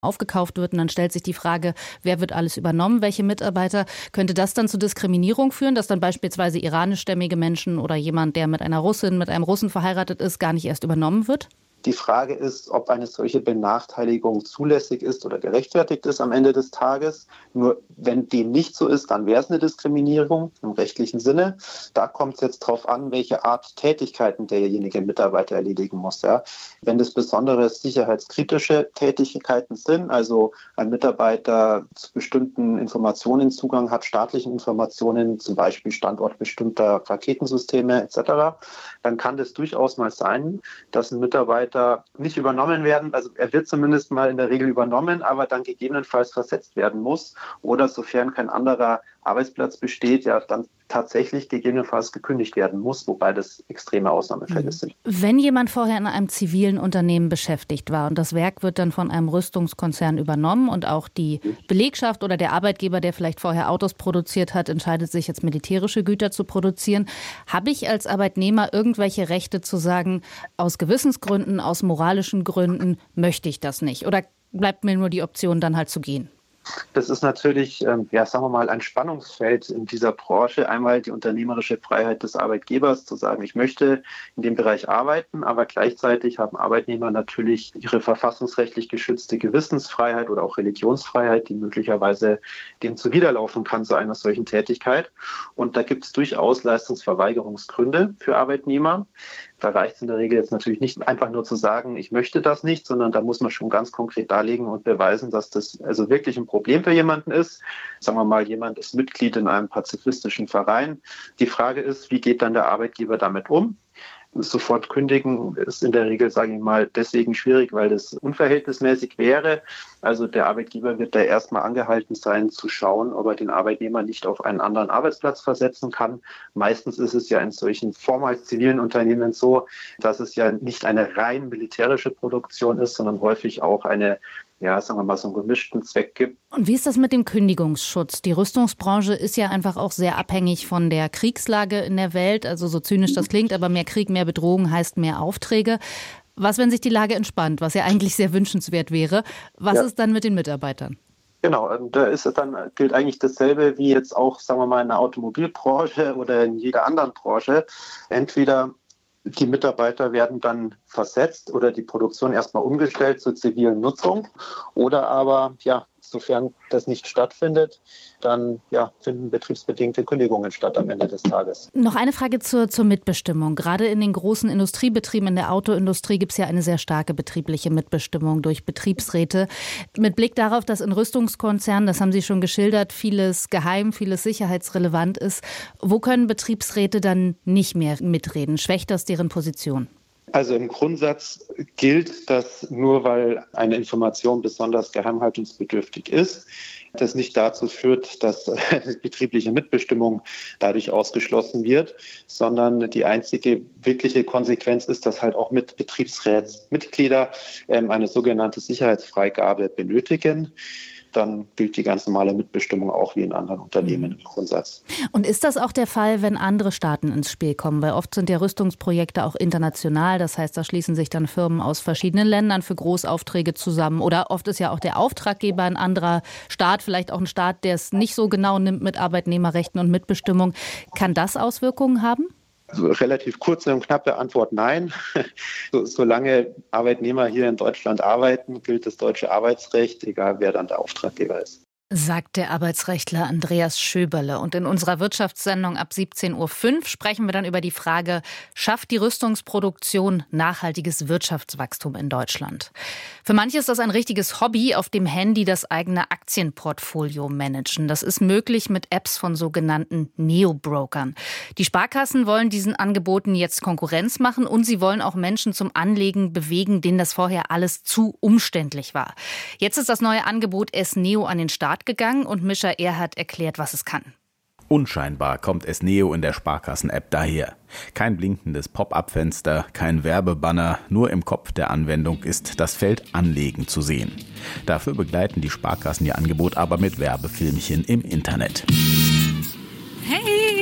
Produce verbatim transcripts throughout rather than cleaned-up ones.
aufgekauft wird und dann stellt sich die Frage, wer wird alles übernommen, welche Mitarbeiter. Könnte das dann zu Diskriminierung führen, dass dann beispielsweise iranischstämmige Menschen oder jemand, der mit einer Russin, mit einem Russen verheiratet ist, gar nicht erst übernommen wird? Die Frage ist, ob eine solche Benachteiligung zulässig ist oder gerechtfertigt ist am Ende des Tages. Nur wenn dem nicht so ist, dann wäre es eine Diskriminierung im rechtlichen Sinne. Da kommt es jetzt drauf an, welche Art Tätigkeiten derjenige Mitarbeiter erledigen muss. Ja. Wenn das besondere sicherheitskritische Tätigkeiten sind, also ein Mitarbeiter zu bestimmten Informationen Zugang hat, staatlichen Informationen, zum Beispiel Standort bestimmter Raketensysteme et cetera, dann kann das durchaus mal sein, dass ein Mitarbeiter nicht übernommen werden. Also er wird zumindest mal in der Regel übernommen, aber dann gegebenenfalls versetzt werden muss oder sofern kein anderer Arbeitsplatz besteht, ja dann tatsächlich gegebenenfalls gekündigt werden muss, wobei das extreme Ausnahmefälle sind. Wenn jemand vorher in einem zivilen Unternehmen beschäftigt war und das Werk wird dann von einem Rüstungskonzern übernommen und auch die Belegschaft oder der Arbeitgeber, der vielleicht vorher Autos produziert hat, entscheidet sich jetzt militärische Güter zu produzieren, habe ich als Arbeitnehmer irgendwelche Rechte zu sagen, aus Gewissensgründen, aus moralischen Gründen möchte ich das nicht? Oder bleibt mir nur die Option, dann halt zu gehen? Das ist natürlich, ähm, ja, sagen wir mal, ein Spannungsfeld in dieser Branche. Einmal die unternehmerische Freiheit des Arbeitgebers, zu sagen, ich möchte in dem Bereich arbeiten, aber gleichzeitig haben Arbeitnehmer natürlich ihre verfassungsrechtlich geschützte Gewissensfreiheit oder auch Religionsfreiheit, die möglicherweise dem zuwiderlaufen kann zu einer solchen Tätigkeit. Und da gibt es durchaus Leistungsverweigerungsgründe für Arbeitnehmer. Da reicht es in der Regel jetzt natürlich nicht einfach nur zu sagen, ich möchte das nicht, sondern da muss man schon ganz konkret darlegen und beweisen, dass das also wirklich ein Problem für jemanden ist. Sagen wir mal, jemand ist Mitglied in einem pazifistischen Verein. Die Frage ist, wie geht dann der Arbeitgeber damit um? Sofort kündigen ist in der Regel, sage ich mal, deswegen schwierig, weil das unverhältnismäßig wäre. Also der Arbeitgeber wird da erstmal angehalten sein, zu schauen, ob er den Arbeitnehmer nicht auf einen anderen Arbeitsplatz versetzen kann. Meistens ist es ja in solchen vormals zivilen Unternehmen so, dass es ja nicht eine rein militärische Produktion ist, sondern häufig auch eine, ja, sagen wir mal, so einen gemischten Zweck gibt. Und wie ist das mit dem Kündigungsschutz? Die Rüstungsbranche ist ja einfach auch sehr abhängig von der Kriegslage in der Welt. Also so zynisch das klingt, aber mehr Krieg, mehr Bedrohung heißt mehr Aufträge. Was, wenn sich die Lage entspannt, was ja eigentlich sehr wünschenswert wäre? Was ja. ist dann mit den Mitarbeitern? Genau, da ist es dann, gilt eigentlich dasselbe wie jetzt auch, sagen wir mal, in der Automobilbranche oder in jeder anderen Branche. Entweder die Mitarbeiter werden dann versetzt oder die Produktion erstmal umgestellt zur zivilen Nutzung oder aber, ja, sofern das nicht stattfindet, dann ja, finden betriebsbedingte Kündigungen statt am Ende des Tages. Noch eine Frage zur, zur Mitbestimmung. Gerade in den großen Industriebetrieben, in der Autoindustrie gibt es ja eine sehr starke betriebliche Mitbestimmung durch Betriebsräte. Mit Blick darauf, dass in Rüstungskonzernen, das haben Sie schon geschildert, vieles geheim, vieles sicherheitsrelevant ist, wo können Betriebsräte dann nicht mehr mitreden? Schwächt das deren Position? Also im Grundsatz gilt, dass nur weil eine Information besonders geheimhaltungsbedürftig ist, das nicht dazu führt, dass betriebliche Mitbestimmung dadurch ausgeschlossen wird, sondern die einzige wirkliche Konsequenz ist, dass halt auch mit Betriebsratsmitglieder ähm, eine sogenannte Sicherheitsfreigabe benötigen. Dann gilt die ganz normale Mitbestimmung auch wie in anderen Unternehmen im Grundsatz. Und ist das auch der Fall, wenn andere Staaten ins Spiel kommen? Weil oft sind ja Rüstungsprojekte auch international. Das heißt, da schließen sich dann Firmen aus verschiedenen Ländern für Großaufträge zusammen. Oder oft ist ja auch der Auftraggeber ein anderer Staat, vielleicht auch ein Staat, der es nicht so genau nimmt mit Arbeitnehmerrechten und Mitbestimmung. Kann das Auswirkungen haben? Also relativ kurze und knappe Antwort, nein. So, solange Arbeitnehmer hier in Deutschland arbeiten, gilt das deutsche Arbeitsrecht, egal wer dann der Auftraggeber ist. Sagt der Arbeitsrechtler Andreas Schöberle. Und in unserer Wirtschaftssendung ab siebzehn Uhr fünf sprechen wir dann über die Frage, schafft die Rüstungsproduktion nachhaltiges Wirtschaftswachstum in Deutschland? Für manche ist das ein richtiges Hobby, auf dem Handy das eigene Aktienportfolio managen. Das ist möglich mit Apps von sogenannten Neo-Brokern. Die Sparkassen wollen diesen Angeboten jetzt Konkurrenz machen und sie wollen auch Menschen zum Anlegen bewegen, denen das vorher alles zu umständlich war. Jetzt ist das neue Angebot S-Neo an den Start gegangen und Mischa Erhardt erklärt, was es kann. Unscheinbar kommt S-Neo in der Sparkassen-App daher. Kein blinkendes Pop-up-Fenster, kein Werbebanner, nur im Kopf der Anwendung ist das Feld Anlegen zu sehen. Dafür begleiten die Sparkassen ihr Angebot aber mit Werbefilmchen im Internet. Hey,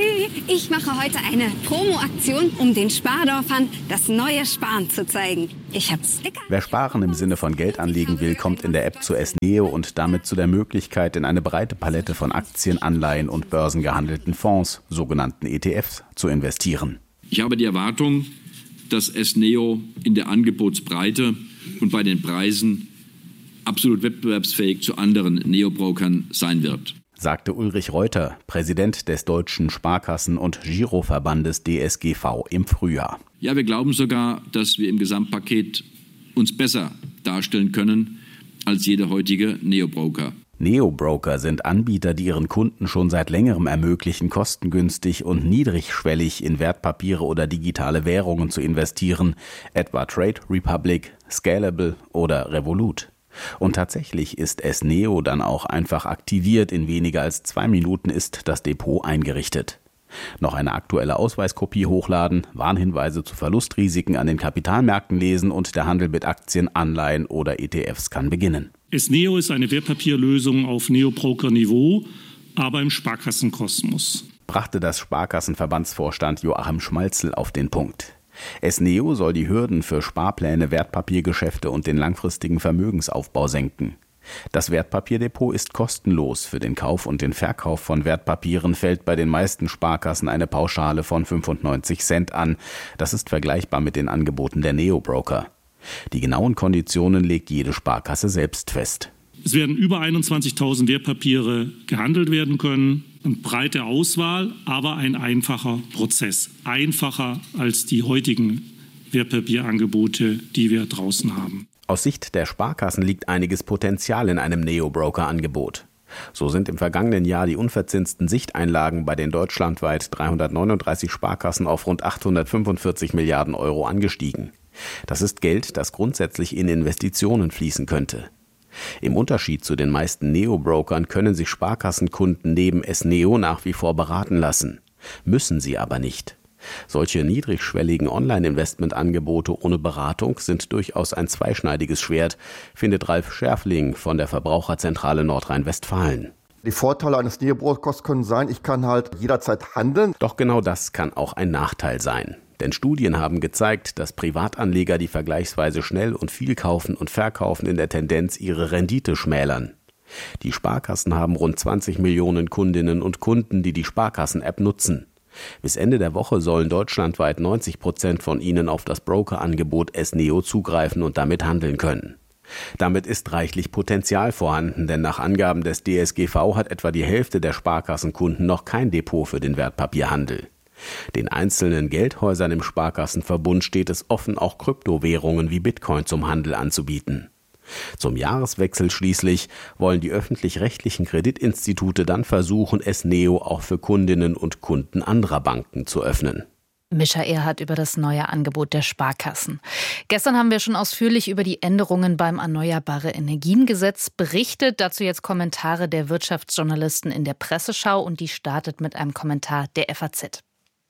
Ich mache heute eine Promo-Aktion, um den Spardorfern das neue Sparen zu zeigen. Ich habe Sticker. Wer sparen im Sinne von Geld anlegen will, kommt in der App zu Esneo und damit zu der Möglichkeit, in eine breite Palette von Aktien, Anleihen und börsengehandelten Fonds, sogenannten E T Fs, zu investieren. Ich habe die Erwartung, dass Esneo in der Angebotsbreite und bei den Preisen absolut wettbewerbsfähig zu anderen Neobrokern sein wird, sagte Ulrich Reuter, Präsident des Deutschen Sparkassen- und Giroverbandes D S G V im Frühjahr. Ja, wir glauben sogar, dass wir im Gesamtpaket uns besser darstellen können als jeder heutige Neobroker. Neobroker sind Anbieter, die ihren Kunden schon seit längerem ermöglichen, kostengünstig und niedrigschwellig in Wertpapiere oder digitale Währungen zu investieren, etwa Trade Republic, Scalable oder Revolut. Und tatsächlich ist Esneo dann auch einfach aktiviert. In weniger als zwei Minuten ist das Depot eingerichtet. Noch eine aktuelle Ausweiskopie hochladen, Warnhinweise zu Verlustrisiken an den Kapitalmärkten lesen und der Handel mit Aktien, Anleihen oder E T Fs kann beginnen. Esneo ist eine Wertpapierlösung auf Neobroker-Niveau, aber im Sparkassenkosmos, brachte das Sparkassenverbandsvorstand Joachim Schmalzl auf den Punkt. Esneo soll die Hürden für Sparpläne, Wertpapiergeschäfte und den langfristigen Vermögensaufbau senken. Das Wertpapierdepot ist kostenlos. Für den Kauf und den Verkauf von Wertpapieren fällt bei den meisten Sparkassen eine Pauschale von fünfundneunzig Cent an. Das ist vergleichbar mit den Angeboten der Neobroker. Die genauen Konditionen legt jede Sparkasse selbst fest. Es werden über einundzwanzigtausend Wertpapiere gehandelt werden können. Eine breite Auswahl, aber ein einfacher Prozess. Einfacher als die heutigen Wertpapierangebote, die wir draußen haben. Aus Sicht der Sparkassen liegt einiges Potenzial in einem Neobroker-Angebot. So sind im vergangenen Jahr die unverzinsten Sichteinlagen bei den deutschlandweit dreihundertneununddreißig Sparkassen auf rund achthundertfünfundvierzig Milliarden Euro angestiegen. Das ist Geld, das grundsätzlich in Investitionen fließen könnte. Im Unterschied zu den meisten Neobrokern können sich Sparkassenkunden neben Esneo nach wie vor beraten lassen. Müssen sie aber nicht. Solche niedrigschwelligen Online-Investment-Angebote ohne Beratung sind durchaus ein zweischneidiges Schwert, findet Ralf Schärfling von der Verbraucherzentrale Nordrhein-Westfalen. Die Vorteile eines Neobrokers können sein, ich kann halt jederzeit handeln. Doch genau das kann auch ein Nachteil sein. Denn Studien haben gezeigt, dass Privatanleger, die vergleichsweise schnell und viel kaufen und verkaufen, in der Tendenz ihre Rendite schmälern. Die Sparkassen haben rund zwanzig Millionen Kundinnen und Kunden, die die Sparkassen-App nutzen. Bis Ende der Woche sollen deutschlandweit neunzig Prozent von ihnen auf das Brokerangebot Esneo zugreifen und damit handeln können. Damit ist reichlich Potenzial vorhanden, denn nach Angaben des D S G V hat etwa die Hälfte der Sparkassenkunden noch kein Depot für den Wertpapierhandel. Den einzelnen Geldhäusern im Sparkassenverbund steht es offen, auch Kryptowährungen wie Bitcoin zum Handel anzubieten. Zum Jahreswechsel schließlich wollen die öffentlich-rechtlichen Kreditinstitute dann versuchen, Esneo auch für Kundinnen und Kunden anderer Banken zu öffnen. Mischa Erhardt über das neue Angebot der Sparkassen. Gestern haben wir schon ausführlich über die Änderungen beim Erneuerbare Energien-Gesetz berichtet. Dazu jetzt Kommentare der Wirtschaftsjournalisten in der Presseschau und die startet mit einem Kommentar der F A Z.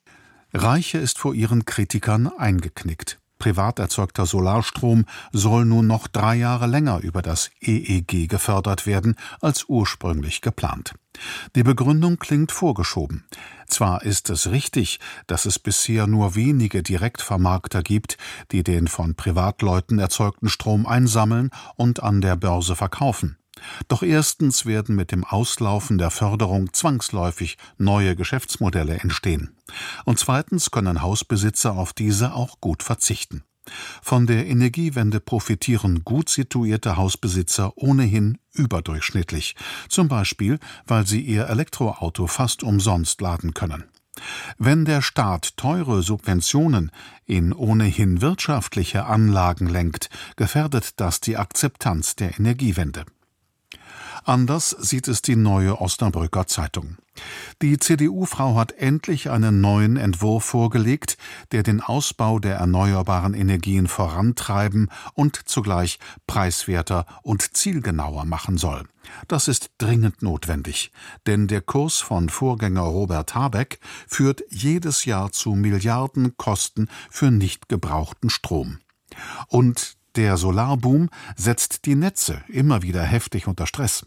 Reiche ist vor ihren Kritikern eingeknickt. Privat erzeugter Solarstrom soll nun noch drei Jahre länger über das E E G gefördert werden als ursprünglich geplant. Die Begründung klingt vorgeschoben. Zwar ist es richtig, dass es bisher nur wenige Direktvermarkter gibt, die den von Privatleuten erzeugten Strom einsammeln und an der Börse verkaufen. Doch erstens werden mit dem Auslaufen der Förderung zwangsläufig neue Geschäftsmodelle entstehen. Und zweitens können Hausbesitzer auf diese auch gut verzichten. Von der Energiewende profitieren gut situierte Hausbesitzer ohnehin überdurchschnittlich, zum Beispiel, weil sie ihr Elektroauto fast umsonst laden können. Wenn der Staat teure Subventionen in ohnehin wirtschaftliche Anlagen lenkt, gefährdet das die Akzeptanz der Energiewende. Anders sieht es die Neue Osnabrücker Zeitung. Die C D U-Frau hat endlich einen neuen Entwurf vorgelegt, der den Ausbau der erneuerbaren Energien vorantreiben und zugleich preiswerter und zielgenauer machen soll. Das ist dringend notwendig, denn der Kurs von Vorgänger Robert Habeck führt jedes Jahr zu Milliardenkosten für nicht gebrauchten Strom. Und der Solarboom setzt die Netze immer wieder heftig unter Stress.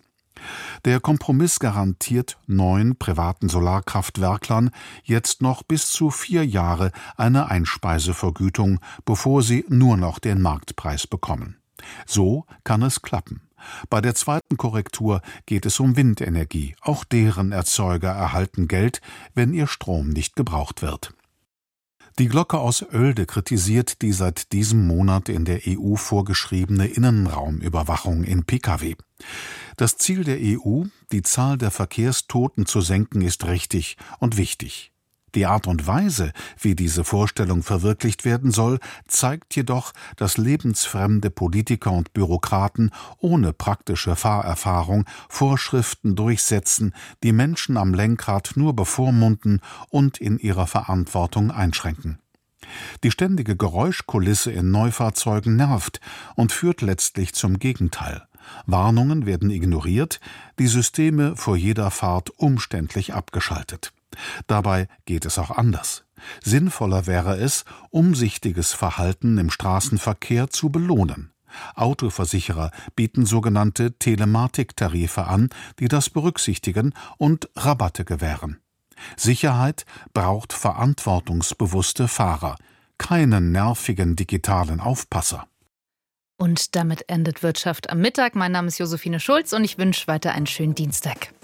Der Kompromiss garantiert neun privaten Solarkraftwerklern jetzt noch bis zu vier Jahre eine Einspeisevergütung, bevor sie nur noch den Marktpreis bekommen. So kann es klappen. Bei der zweiten Korrektur geht es um Windenergie. Auch deren Erzeuger erhalten Geld, wenn ihr Strom nicht gebraucht wird. Die Glocke aus Oelde kritisiert die seit diesem Monat in der E U vorgeschriebene Innenraumüberwachung in Pkw. Das Ziel der E U, die Zahl der Verkehrstoten zu senken, ist richtig und wichtig. Die Art und Weise, wie diese Vorstellung verwirklicht werden soll, zeigt jedoch, dass lebensfremde Politiker und Bürokraten ohne praktische Fahrerfahrung Vorschriften durchsetzen, die Menschen am Lenkrad nur bevormunden und in ihrer Verantwortung einschränken. Die ständige Geräuschkulisse in Neufahrzeugen nervt und führt letztlich zum Gegenteil. Warnungen werden ignoriert, die Systeme vor jeder Fahrt umständlich abgeschaltet. Dabei geht es auch anders. Sinnvoller wäre es, umsichtiges Verhalten im Straßenverkehr zu belohnen. Autoversicherer bieten sogenannte Telematiktarife an, die das berücksichtigen und Rabatte gewähren. Sicherheit braucht verantwortungsbewusste Fahrer, keinen nervigen digitalen Aufpasser. Und damit endet Wirtschaft am Mittag. Mein Name ist Josephine Schulz und ich wünsche weiter einen schönen Dienstag.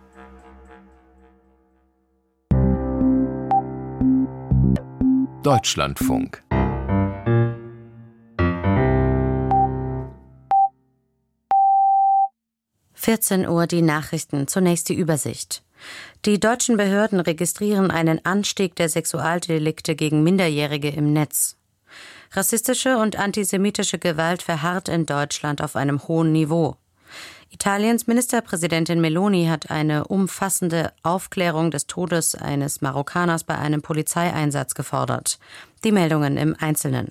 Deutschlandfunk. vierzehn Uhr die Nachrichten. Zunächst die Übersicht. Die deutschen Behörden registrieren einen Anstieg der Sexualdelikte gegen Minderjährige im Netz. Rassistische und antisemitische Gewalt verharrt in Deutschland auf einem hohen Niveau. Italiens Ministerpräsidentin Meloni hat eine umfassende Aufklärung des Todes eines Marokkaners bei einem Polizeieinsatz gefordert. Die Meldungen im Einzelnen.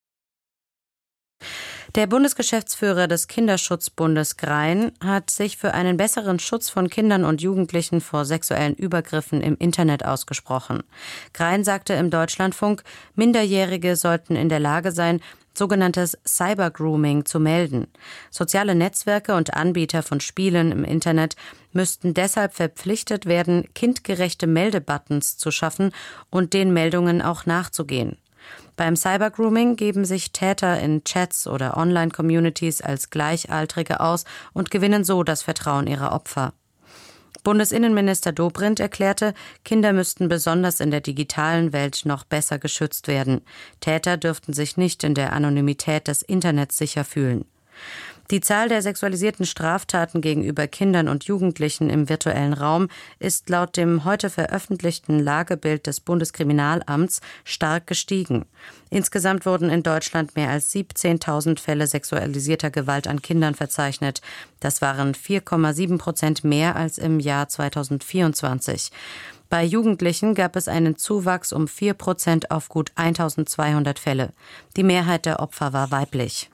Der Bundesgeschäftsführer des Kinderschutzbundes Grein hat sich für einen besseren Schutz von Kindern und Jugendlichen vor sexuellen Übergriffen im Internet ausgesprochen. Grein sagte im Deutschlandfunk, Minderjährige sollten in der Lage sein, sogenanntes Cybergrooming zu melden. Soziale Netzwerke und Anbieter von Spielen im Internet müssten deshalb verpflichtet werden, kindgerechte Meldebuttons zu schaffen und den Meldungen auch nachzugehen. Beim Cybergrooming geben sich Täter in Chats oder Online-Communities als Gleichaltrige aus und gewinnen so das Vertrauen ihrer Opfer. Bundesinnenminister Dobrindt erklärte, Kinder müssten besonders in der digitalen Welt noch besser geschützt werden. Täter dürften sich nicht in der Anonymität des Internets sicher fühlen. Die Zahl der sexualisierten Straftaten gegenüber Kindern und Jugendlichen im virtuellen Raum ist laut dem heute veröffentlichten Lagebild des Bundeskriminalamts stark gestiegen. Insgesamt wurden in Deutschland mehr als siebzehntausend Fälle sexualisierter Gewalt an Kindern verzeichnet. Das waren vier Komma sieben Prozent mehr als im Jahr zweitausendvierundzwanzig. Bei Jugendlichen gab es einen Zuwachs um vier Prozent auf gut eintausendzweihundert Fälle. Die Mehrheit der Opfer war weiblich.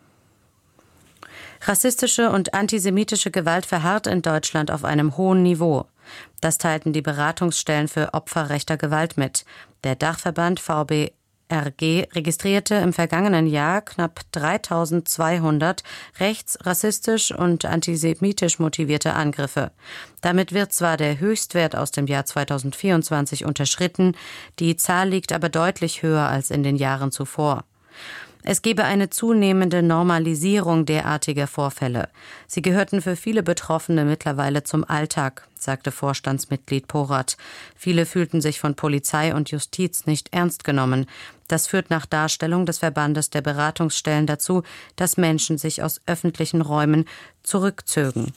Rassistische und antisemitische Gewalt verharrt in Deutschland auf einem hohen Niveau. Das teilten die Beratungsstellen für Opfer rechter Gewalt mit. Der Dachverband V B R G registrierte im vergangenen Jahr knapp dreitausendzweihundert rechts-, rassistisch und antisemitisch motivierte Angriffe. Damit wird zwar der Höchstwert aus dem Jahr zweitausendvierundzwanzig unterschritten, die Zahl liegt aber deutlich höher als in den Jahren zuvor. Es gebe eine zunehmende Normalisierung derartiger Vorfälle. Sie gehörten für viele Betroffene mittlerweile zum Alltag, sagte Vorstandsmitglied Porat. Viele fühlten sich von Polizei und Justiz nicht ernst genommen. Das führt nach Darstellung des Verbandes der Beratungsstellen dazu, dass Menschen sich aus öffentlichen Räumen zurückzögen.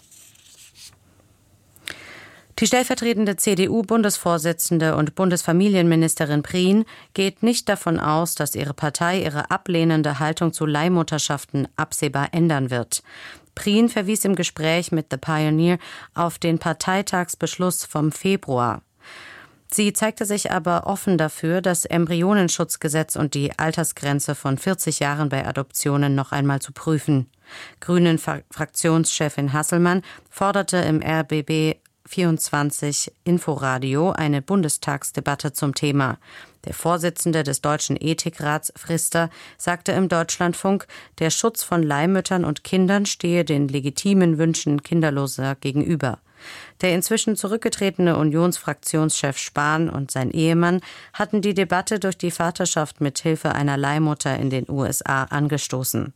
Die stellvertretende C D U-Bundesvorsitzende und Bundesfamilienministerin Prien geht nicht davon aus, dass ihre Partei ihre ablehnende Haltung zu Leihmutterschaften absehbar ändern wird. Prien verwies im Gespräch mit The Pioneer auf den Parteitagsbeschluss vom Februar. Sie zeigte sich aber offen dafür, das Embryonenschutzgesetz und die Altersgrenze von vierzig Jahren bei Adoptionen noch einmal zu prüfen. Grünen-Fraktionschefin Hasselmann forderte im R B B vierundzwanzig Inforadio eine Bundestagsdebatte zum Thema. Der Vorsitzende des Deutschen Ethikrats, Frister, sagte im Deutschlandfunk, der Schutz von Leihmüttern und Kindern stehe den legitimen Wünschen Kinderloser gegenüber. Der inzwischen zurückgetretene Unionsfraktionschef Spahn und sein Ehemann hatten die Debatte durch die Vaterschaft mit Hilfe einer Leihmutter in den U S A angestoßen.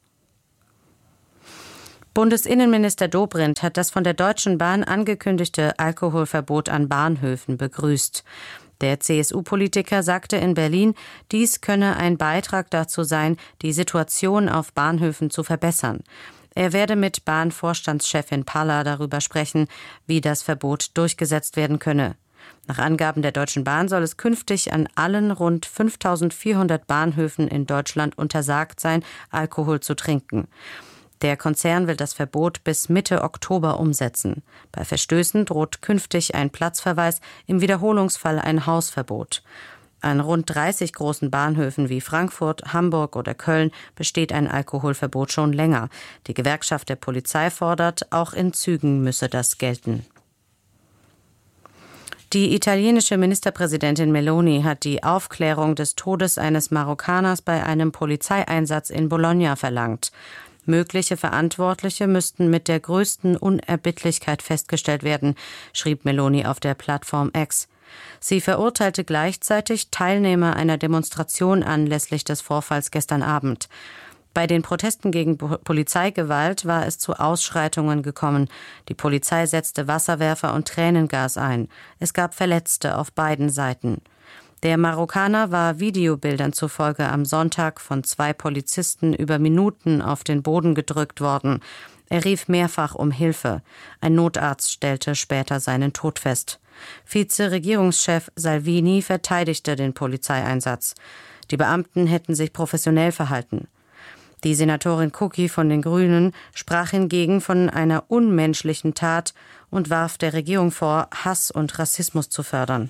Bundesinnenminister Dobrindt hat das von der Deutschen Bahn angekündigte Alkoholverbot an Bahnhöfen begrüßt. Der C S U-Politiker sagte in Berlin, dies könne ein Beitrag dazu sein, die Situation auf Bahnhöfen zu verbessern. Er werde mit Bahnvorstandschefin Palla darüber sprechen, wie das Verbot durchgesetzt werden könne. Nach Angaben der Deutschen Bahn soll es künftig an allen rund fünftausendvierhundert Bahnhöfen in Deutschland untersagt sein, Alkohol zu trinken. Der Konzern will das Verbot bis Mitte Oktober umsetzen. Bei Verstößen droht künftig ein Platzverweis, im Wiederholungsfall ein Hausverbot. An rund dreißig großen Bahnhöfen wie Frankfurt, Hamburg oder Köln besteht ein Alkoholverbot schon länger. Die Gewerkschaft der Polizei fordert, auch in Zügen müsse das gelten. Die italienische Ministerpräsidentin Meloni hat die Aufklärung des Todes eines Marokkaners bei einem Polizeieinsatz in Bologna verlangt. Mögliche Verantwortliche müssten mit der größten Unerbittlichkeit festgestellt werden, schrieb Meloni auf der Plattform X. Sie verurteilte gleichzeitig Teilnehmer einer Demonstration anlässlich des Vorfalls gestern Abend. Bei den Protesten gegen Polizeigewalt war es zu Ausschreitungen gekommen. Die Polizei setzte Wasserwerfer und Tränengas ein. Es gab Verletzte auf beiden Seiten. Der Marokkaner war Videobildern zufolge am Sonntag von zwei Polizisten über Minuten auf den Boden gedrückt worden. Er rief mehrfach um Hilfe. Ein Notarzt stellte später seinen Tod fest. Vize-Regierungschef Salvini verteidigte den Polizeieinsatz. Die Beamten hätten sich professionell verhalten. Die Senatorin Cucchi von den Grünen sprach hingegen von einer unmenschlichen Tat und warf der Regierung vor, Hass und Rassismus zu fördern.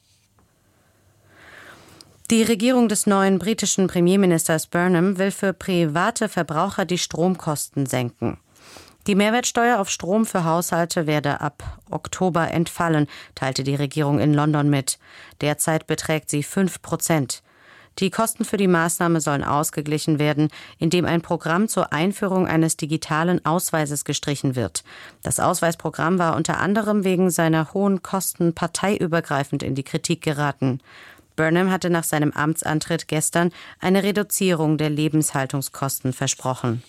Die Regierung des neuen britischen Premierministers Burnham will für private Verbraucher die Stromkosten senken. Die Mehrwertsteuer auf Strom für Haushalte werde ab Oktober entfallen, teilte die Regierung in London mit. Derzeit beträgt sie fünf Prozent. Die Kosten für die Maßnahme sollen ausgeglichen werden, indem ein Programm zur Einführung eines digitalen Ausweises gestrichen wird. Das Ausweisprogramm war unter anderem wegen seiner hohen Kosten parteiübergreifend in die Kritik geraten. Burnham hatte nach seinem Amtsantritt gestern eine Reduzierung der Lebenshaltungskosten versprochen.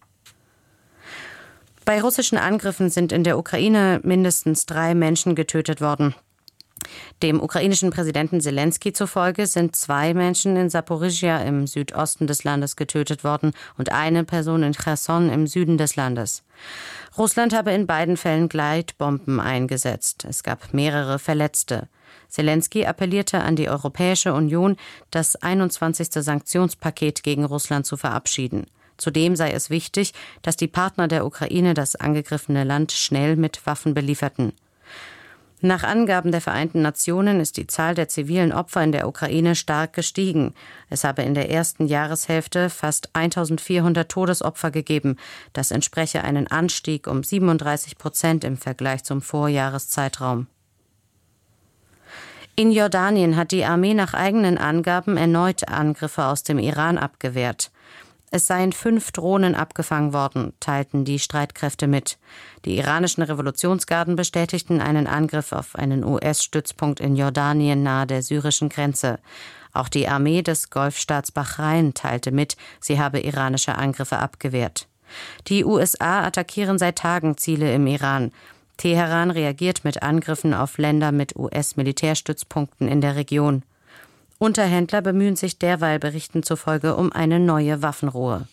Bei russischen Angriffen sind in der Ukraine mindestens drei Menschen getötet worden. Dem ukrainischen Präsidenten Selenskyj zufolge sind zwei Menschen in Saporischschja im Südosten des Landes getötet worden und eine Person in Cherson im Süden des Landes. Russland habe in beiden Fällen Gleitbomben eingesetzt. Es gab mehrere Verletzte. Selenskyj appellierte an die Europäische Union, das einundzwanzigste Sanktionspaket gegen Russland zu verabschieden. Zudem sei es wichtig, dass die Partner der Ukraine das angegriffene Land schnell mit Waffen belieferten. Nach Angaben der Vereinten Nationen ist die Zahl der zivilen Opfer in der Ukraine stark gestiegen. Es habe in der ersten Jahreshälfte fast eintausendvierhundert Todesopfer gegeben. Das entspreche einem Anstieg um siebenunddreißig Prozent im Vergleich zum Vorjahreszeitraum. In Jordanien hat die Armee nach eigenen Angaben erneut Angriffe aus dem Iran abgewehrt. Es seien fünf Drohnen abgefangen worden, teilten die Streitkräfte mit. Die iranischen Revolutionsgarden bestätigten einen Angriff auf einen U S-Stützpunkt in Jordanien nahe der syrischen Grenze. Auch die Armee des Golfstaats Bahrain teilte mit, sie habe iranische Angriffe abgewehrt. Die U S A attackieren seit Tagen Ziele im Iran. Teheran reagiert mit Angriffen auf Länder mit U S-Militärstützpunkten in der Region. Unterhändler bemühen sich derweil Berichten zufolge um eine neue Waffenruhe.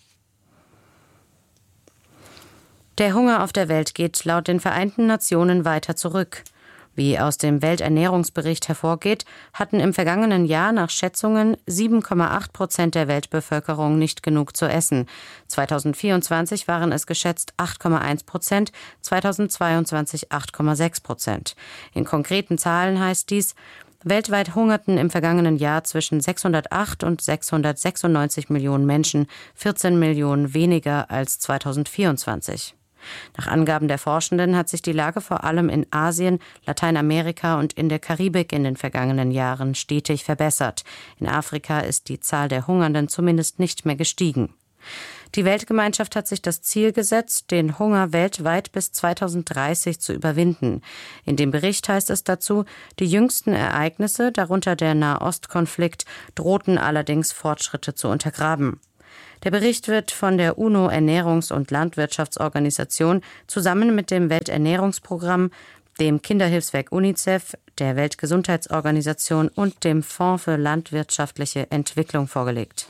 Der Hunger auf der Welt geht laut den Vereinten Nationen weiter zurück. Wie aus dem Welternährungsbericht hervorgeht, hatten im vergangenen Jahr nach Schätzungen sieben Komma acht Prozent der Weltbevölkerung nicht genug zu essen. zweitausendvierundzwanzig waren es geschätzt acht Komma eins Prozent, zweitausendzweiundzwanzig acht Komma sechs Prozent. In konkreten Zahlen heißt dies, weltweit hungerten im vergangenen Jahr zwischen sechshundertacht und sechshundertsechsundneunzig Millionen Menschen, vierzehn Millionen weniger als zweitausendvierundzwanzig. Nach Angaben der Forschenden hat sich die Lage vor allem in Asien, Lateinamerika und in der Karibik in den vergangenen Jahren stetig verbessert. In Afrika ist die Zahl der Hungernden zumindest nicht mehr gestiegen. Die Weltgemeinschaft hat sich das Ziel gesetzt, den Hunger weltweit bis zweitausenddreißig zu überwinden. In dem Bericht heißt es dazu, die jüngsten Ereignisse, darunter der Nahostkonflikt, drohten allerdings Fortschritte zu untergraben. Der Bericht wird von der UNO-Ernährungs- und Landwirtschaftsorganisation zusammen mit dem Welternährungsprogramm, dem Kinderhilfswerk UNICEF, der Weltgesundheitsorganisation und dem Fonds für landwirtschaftliche Entwicklung vorgelegt.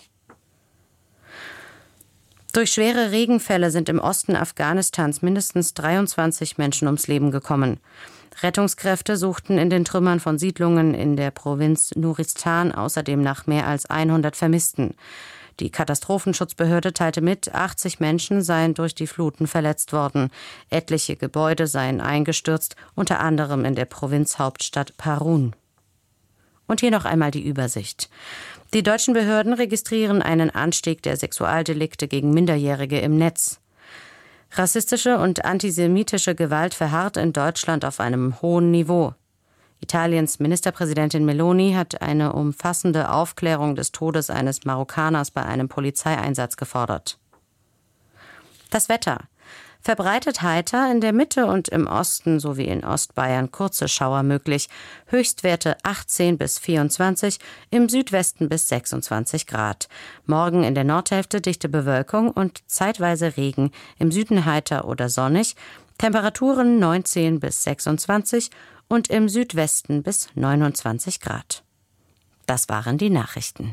Durch schwere Regenfälle sind im Osten Afghanistans mindestens dreiundzwanzig Menschen ums Leben gekommen. Rettungskräfte suchten in den Trümmern von Siedlungen in der Provinz Nuristan außerdem nach mehr als hundert Vermissten. Die Katastrophenschutzbehörde teilte mit, achtzig Menschen seien durch die Fluten verletzt worden. Etliche Gebäude seien eingestürzt, unter anderem in der Provinzhauptstadt Parun. Und hier noch einmal die Übersicht. Die deutschen Behörden registrieren einen Anstieg der Sexualdelikte gegen Minderjährige im Netz. Rassistische und antisemitische Gewalt verharrt in Deutschland auf einem hohen Niveau. Italiens Ministerpräsidentin Meloni hat eine umfassende Aufklärung des Todes eines Marokkaners bei einem Polizeieinsatz gefordert. Das Wetter. Verbreitet heiter, in der Mitte und im Osten sowie in Ostbayern kurze Schauer möglich. Höchstwerte achtzehn bis vierundzwanzig, im Südwesten bis sechsundzwanzig Grad. Morgen in der Nordhälfte dichte Bewölkung und zeitweise Regen, im Süden heiter oder sonnig. Temperaturen neunzehn bis sechsundzwanzig und im Südwesten bis neunundzwanzig Grad. Das waren die Nachrichten.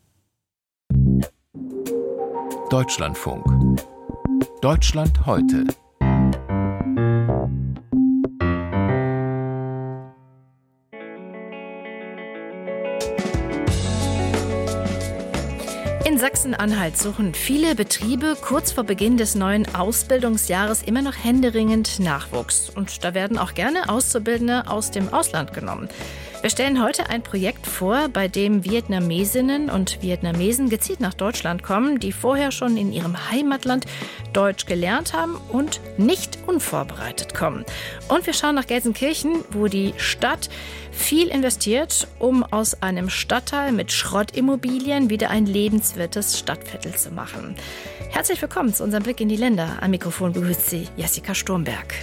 Deutschlandfunk. Deutschland heute. In Sachsen-Anhalt suchen viele Betriebe kurz vor Beginn des neuen Ausbildungsjahres immer noch händeringend Nachwuchs. Und da werden auch gerne Auszubildende aus dem Ausland genommen. Wir stellen heute ein Projekt vor, bei dem Vietnamesinnen und Vietnamesen gezielt nach Deutschland kommen, die vorher schon in ihrem Heimatland Deutsch gelernt haben und nicht unvorbereitet kommen. Und wir schauen nach Gelsenkirchen, wo die Stadt viel investiert, um aus einem Stadtteil mit Schrottimmobilien wieder ein lebenswertes Stadtviertel zu machen. Herzlich willkommen zu unserem Blick in die Länder. Am Mikrofon begrüßt Sie Jessica Sturmberg.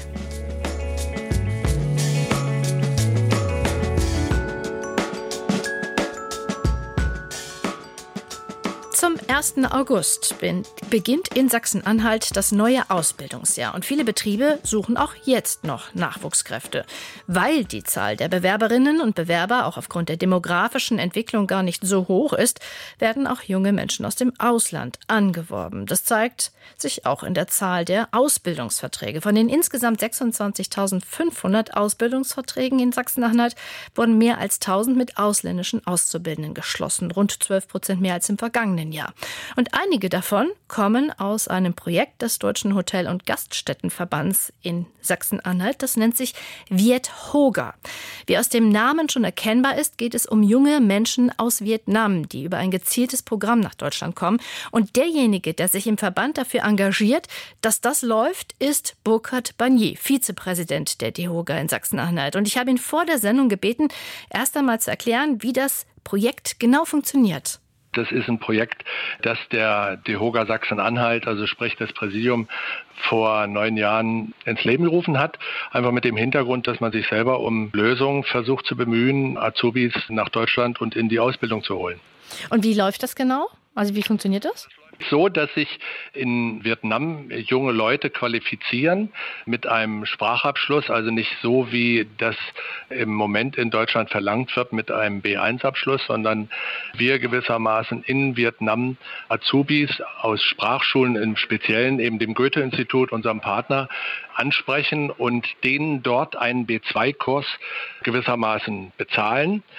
Zum ersten August beginnt in Sachsen-Anhalt das neue Ausbildungsjahr. Und viele Betriebe suchen auch jetzt noch Nachwuchskräfte. Weil die Zahl der Bewerberinnen und Bewerber auch aufgrund der demografischen Entwicklung gar nicht so hoch ist, werden auch junge Menschen aus dem Ausland angeworben. Das zeigt sich auch in der Zahl der Ausbildungsverträge. Von den insgesamt sechsundzwanzigtausendfünfhundert Ausbildungsverträgen in Sachsen-Anhalt wurden mehr als tausend mit ausländischen Auszubildenden geschlossen. Rund zwölf Prozent mehr als im vergangenen Jahr. Und einige davon kommen aus einem Projekt des Deutschen Hotel- und Gaststättenverbands in Sachsen-Anhalt. Das nennt sich Viethoga. Wie aus dem Namen schon erkennbar ist, geht es um junge Menschen aus Vietnam, die über ein gezieltes Programm nach Deutschland kommen. Und derjenige, der sich im Verband dafür engagiert, dass das läuft, ist Burkhard Barnier, Vizepräsident der Viethoga in Sachsen-Anhalt. Und ich habe ihn vor der Sendung gebeten, erst einmal zu erklären, wie das Projekt genau funktioniert. Das ist ein Projekt, das der Viethoga Sachsen-Anhalt, also sprich das Präsidium, vor neun Jahren ins Leben gerufen hat. Einfach mit dem Hintergrund, dass man sich selber um Lösungen versucht zu bemühen, Azubis nach Deutschland und in die Ausbildung zu holen. Und wie läuft das genau? Also wie funktioniert das? So, dass sich in Vietnam junge Leute qualifizieren mit einem Sprachabschluss, also nicht so, wie das im Moment in Deutschland verlangt wird mit einem B eins Abschluss, sondern wir gewissermaßen in Vietnam Azubis aus Sprachschulen, im Speziellen eben dem Goethe-Institut, unserem Partner, ansprechen und denen dort einen B zwei Kurs gewissermaßen bezahlen.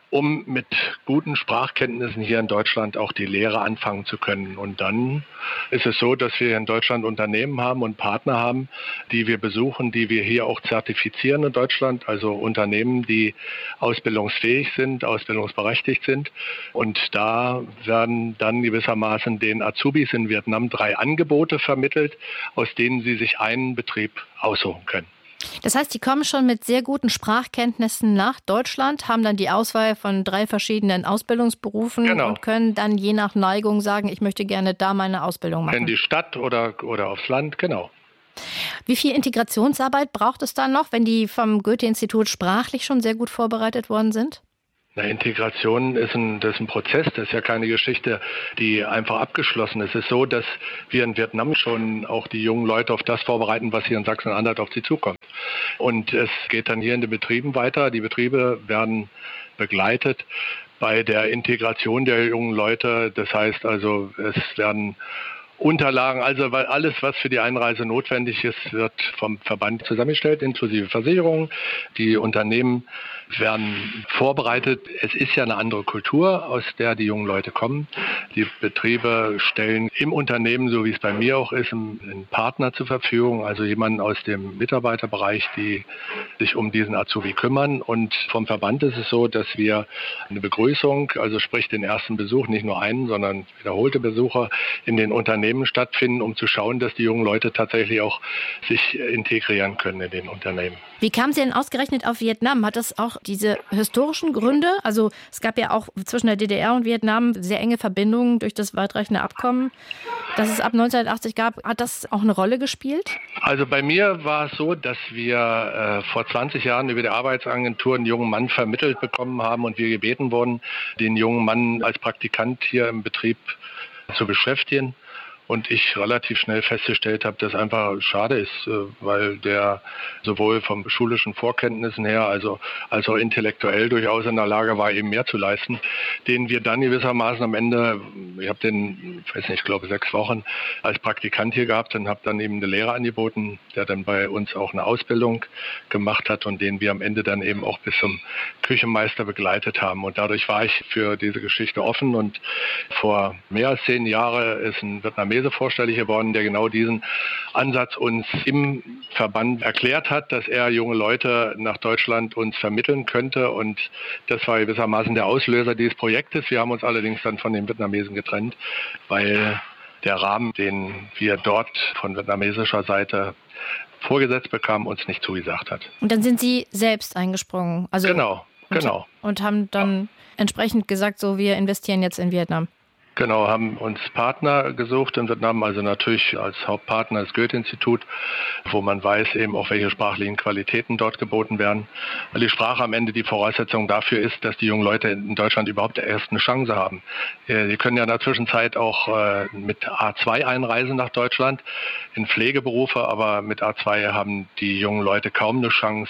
um mit guten Sprachkenntnissen hier in Deutschland auch die Lehre anfangen zu können. Und dann ist es so, dass wir in Deutschland Unternehmen haben und Partner haben, die wir besuchen, die wir hier auch zertifizieren in Deutschland, also Unternehmen, die ausbildungsfähig sind, ausbildungsberechtigt sind. Und da werden dann gewissermaßen den Azubis in Vietnam drei Angebote vermittelt, aus denen sie sich einen Betrieb aussuchen können. Das heißt, die kommen schon mit sehr guten Sprachkenntnissen nach Deutschland, haben dann die Auswahl von drei verschiedenen Ausbildungsberufen genau. und können dann je nach Neigung sagen, ich möchte gerne da meine Ausbildung machen. In die Stadt oder, oder aufs Land, genau. Wie viel Integrationsarbeit braucht es dann noch, wenn die vom Goethe-Institut sprachlich schon sehr gut vorbereitet worden sind? Na, Integration ist ein, das ist ein Prozess, das ist ja keine Geschichte, die einfach abgeschlossen ist. Es ist so, dass wir in Vietnam schon auch die jungen Leute auf das vorbereiten, was hier in Sachsen-Anhalt auf sie zukommt. Und es geht dann hier in den Betrieben weiter. Die Betriebe werden begleitet bei der Integration der jungen Leute. Das heißt also, es werden Unterlagen, also weil alles, was für die Einreise notwendig ist, wird vom Verband zusammengestellt, inklusive Versicherungen. Die Unternehmen werden vorbereitet. Es ist ja eine andere Kultur, aus der die jungen Leute kommen. Die Betriebe stellen im Unternehmen, so wie es bei mir auch ist, einen Partner zur Verfügung, also jemanden aus dem Mitarbeiterbereich, die sich um diesen Azubi kümmern. Und vom Verband ist es so, dass wir eine Begrüßung, also sprich den ersten Besuch, nicht nur einen, sondern wiederholte Besuche in den Unternehmen stattfinden, um zu schauen, dass die jungen Leute tatsächlich auch sich integrieren können in den Unternehmen. Wie kamen Sie denn ausgerechnet auf Vietnam? Hat das auch diese historischen Gründe? Also es gab ja auch zwischen der D D R und Vietnam sehr enge Verbindungen durch das weitreichende Abkommen, das es ab neunzehnhundertachtzig gab. Hat das auch eine Rolle gespielt? Also bei mir war es so, dass wir äh, vor zwanzig Jahren über die Arbeitsagentur einen jungen Mann vermittelt bekommen haben und wir gebeten wurden, den jungen Mann als Praktikant hier im Betrieb zu beschäftigen. Und ich relativ schnell festgestellt habe, dass einfach schade ist, weil der sowohl vom schulischen Vorkenntnissen her, also als auch intellektuell durchaus in der Lage war, eben mehr zu leisten, den wir dann gewissermaßen am Ende, ich habe den, ich weiß nicht, ich glaube sechs Wochen als Praktikant hier gehabt und habe dann eben eine Lehre angeboten, der dann bei uns auch eine Ausbildung gemacht hat und den wir am Ende dann eben auch bis zum Küchenmeister begleitet haben. Und dadurch war ich für diese Geschichte offen und vor mehr als zehn Jahren ist ein Vietnamese vorstellig geworden, der genau diesen Ansatz uns im Verband erklärt hat, dass er junge Leute nach Deutschland uns vermitteln könnte. Und das war gewissermaßen der Auslöser dieses Projektes. Wir haben uns allerdings dann von den Vietnamesen getrennt, weil der Rahmen, den wir dort von vietnamesischer Seite vorgesetzt bekamen, uns nicht zugesagt hat. Und dann sind Sie selbst eingesprungen? Also genau, und, genau. Und haben dann entsprechend gesagt, so wir investieren jetzt in Vietnam? Genau, haben uns Partner gesucht in Vietnam, also natürlich als Hauptpartner das Goethe-Institut, wo man weiß eben auch, welche sprachlichen Qualitäten dort geboten werden. Weil die Sprache am Ende die Voraussetzung dafür ist, dass die jungen Leute in Deutschland überhaupt erst eine Chance haben. Die können ja in der Zwischenzeit auch mit A zwei einreisen nach Deutschland in Pflegeberufe, aber mit A zwei haben die jungen Leute kaum eine Chance,